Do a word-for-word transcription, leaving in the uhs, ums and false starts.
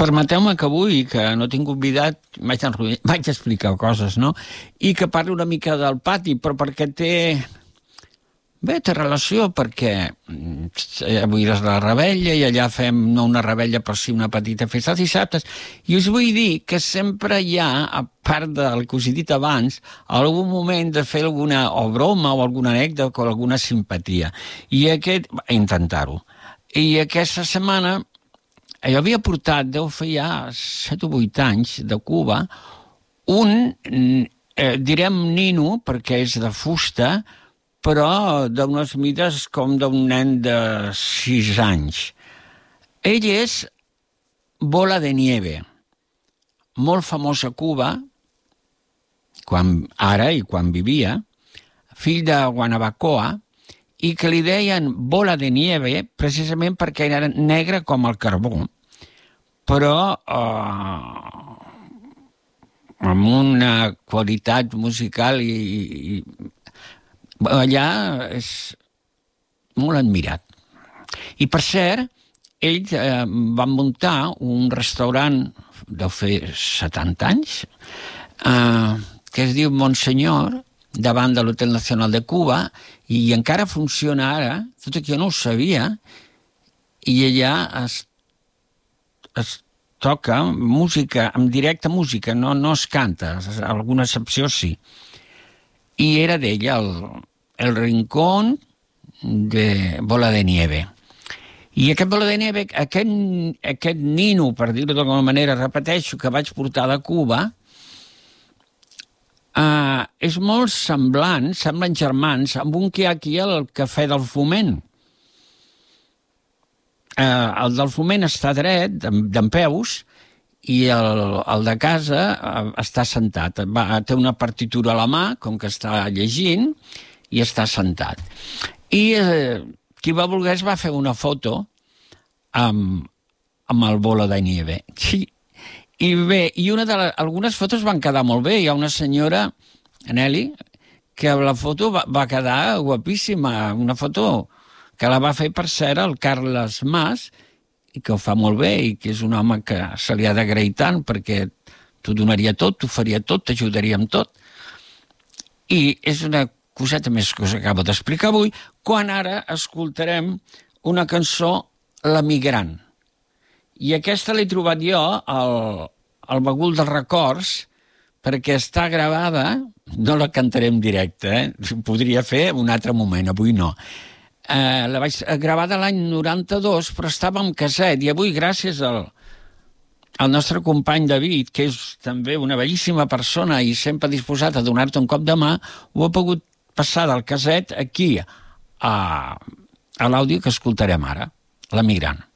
permeteu-me que avui, que no tinc convidat, vaig, vaig explicar coses, no? I que parli una mica del pati, però perquè té... Bé, té relació, perquè avui és la Rebella i allà fem no una Rebella però sí una petita festa els dissabtes. I us vull dir que sempre hi ha, a part del que us he dit abans, algun moment de fer alguna o broma o alguna anècdota o alguna simpatia. I aquest... intentar-ho. I aquesta setmana jo havia portat, deu fer ja set o vuit anys, de Cuba, un, eh, direm nino, perquè és de fusta, però d'unes mides com d'un nen de sis anys. Ell és Bola de Nieve, molt famós a Cuba, quan, ara i quan vivia, fill de Guanabacoa, i que li deien Bola de Nieve precisament perquè era negre com el carbó, però eh, amb una qualitat musical i, i allà és molt admirat. I per cert, ell eh, va muntar un restaurant, deu fer setanta anys, eh, que es diu Monsenyor, davant de l'Hotel Nacional de Cuba, i encara funciona ara, tot i que jo no ho sabia, i allà es, es toca música, en directe música, no, no es canta, alguna excepció sí. I era d'ell, el, el rincón de Bola de Nieve. I aquest Bola de Nieve, aquest, aquest nino, per dir-ho d'alguna manera, repeteixo, que vaig portar de Cuba, Uh, és molt semblant, semblen germans, amb un que hi ha aquí al Cafè del Foment. Uh, el del Foment està dret, dempeus, i el, el de casa uh, està sentat. Va, té una partitura a la mà, com que està llegint, i està sentat. I uh, qui va voler va fer una foto amb, amb el Bola de Nieve. Sí. I bé, i una de les, algunes fotos van quedar molt bé. Hi ha una senyora, Nelly, que la foto va, va quedar guapíssima. Una foto que la va fer, per cert, el Carles Mas, i que ho fa molt bé, i que és un home que se li ha d'agrair tant, perquè t'ho donaria tot, t'ho faria tot, t'ajudaria amb tot. I és una coseta més que us acabo d'explicar avui, quan ara escoltarem una cançó, La Migrant. I aquesta l'he trobat jo al, al Bagul dels Records, perquè està gravada, no la cantaré en directe, eh? Podria fer un altre moment, avui no. Eh, la vaig gravar de l'any noranta-dos, però estava en casset, i avui, gràcies al, al nostre company David, que és també una bellíssima persona i sempre disposat a donar-te un cop de mà, ho he pogut passar del casset aquí a, a l'àudio que escoltarem ara, La Migrant.